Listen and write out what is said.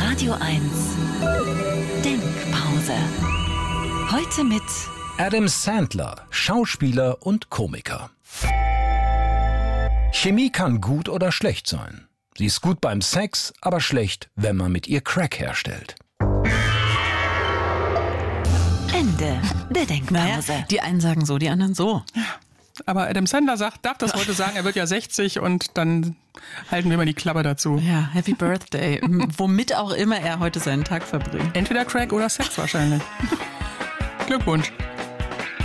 Radio 1 Denkpause. Heute mit Adam Sandler, Schauspieler und Komiker. Chemie kann gut oder schlecht sein. Sie ist gut beim Sex, aber schlecht, wenn man mit ihr Crack herstellt. Ende der Denkpause. Naja, die einen sagen so, die anderen so. Aber Adam Sandler darf das heute sagen, er wird ja 60 und dann halten wir mal die Klappe dazu. Ja, Happy Birthday. Womit auch immer er heute seinen Tag verbringt. Entweder Crack oder Sex wahrscheinlich. Glückwunsch.